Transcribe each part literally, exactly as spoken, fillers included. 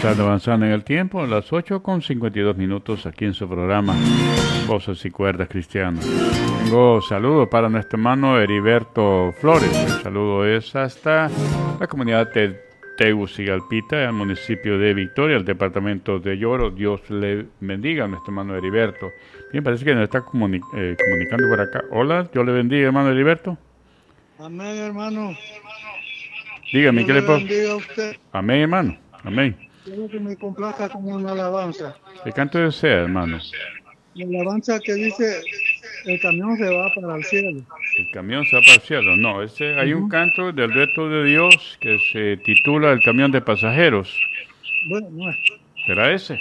Están avanzando en el tiempo, a las ocho con cincuenta y dos minutos aquí en su programa Voces y Cuerdas Cristianas. Tengo saludos para nuestro hermano Heriberto Flores. El saludo es hasta la comunidad de Tegucigalpita, el municipio de Victoria, el departamento de Lloro. Dios le bendiga a nuestro hermano Heriberto. Bien, parece que nos está comuni eh, comunicando por acá. Hola, Dios le bendiga, hermano Heriberto. Amén, hermano. Dígame, Dios ¿qué le puedo? bendiga a usted. Amén, hermano. Amén. Quiero que me complazca con una alabanza. ¿Qué canto desea, hermano? La alabanza que dice, el camión se va para el cielo. El camión se va para el cielo. No, ese, hay uh-huh. un canto del reto de Dios que se titula El camión de pasajeros. Bueno, no es. ¿Será ese?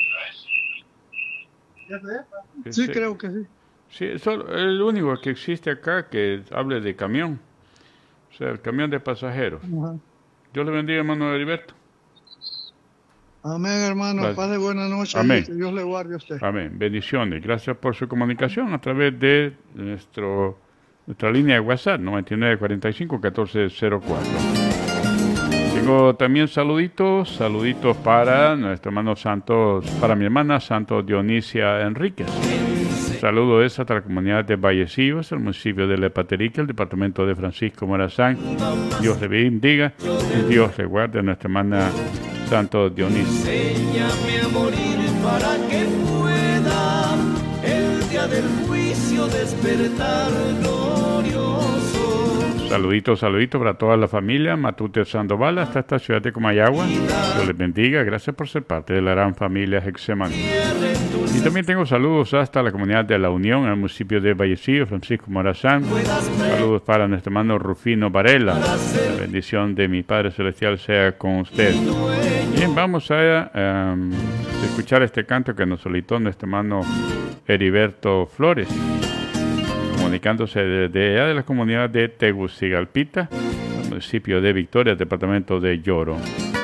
Sí, ese, creo que sí. Sí, es el único que existe acá que hable de camión. O sea, el camión de pasajeros. Uh-huh. Dios le bendiga, hermano Heriberto. Amén, hermano. Gracias. Paz de buena noche. Amén. Y que Dios le guarde a usted. Amén. Bendiciones. Gracias por su comunicación a través de nuestro, nuestra línea de WhatsApp, noventa y nueve cuarenta y cinco catorce cero cuatro. Tengo también saluditos, saluditos para nuestro hermano Santos, para mi hermana Santos Dionisia Enríquez. Saludo es hasta la comunidad de Vallecillos, el municipio de Lepaterique, el departamento de Francisco Morazán. Dios le bendiga y Dios le guarde a nuestra hermana Santo Dionisio. Enséñame a morir para que pueda el día del juicio despertar glorioso. Saluditos, saluditos para toda la familia Matute Sandoval hasta esta ciudad de Comayagua. Dios les bendiga, gracias por ser parte de la gran familia Getsemaní. Y también tengo saludos hasta la comunidad de La Unión, en el municipio de Vallecillo, Francisco Morazán. Saludos para nuestro hermano Rufino Varela. La bendición de mi Padre Celestial sea con usted. Bien, vamos a um, escuchar este canto que nos solicitó nuestro hermano Heriberto Flores, comunicándose desde allá de la comunidad de Tegucigalpita, el municipio de Victoria, departamento de Lloro.